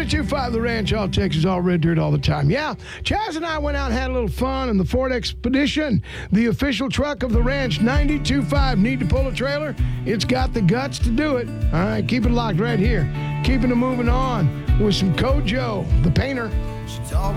92.5 The Ranch, all Texas, all red dirt, all the time. Yeah, Chaz and I went out and had a little fun in the Ford Expedition, the official truck of the ranch. 92.5. Need to pull a trailer? It's got the guts to do it. All right, keep it locked right here. Keeping it moving on with some Kojo, the painter. She talked